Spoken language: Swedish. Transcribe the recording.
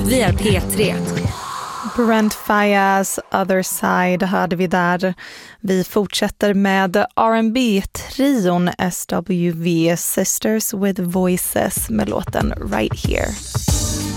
Vi är P3. Brent Faiyaz, Other Side hörde vi där. Vi fortsätter med R&B-trion SWV, Sisters with Voices, med låten Right Here.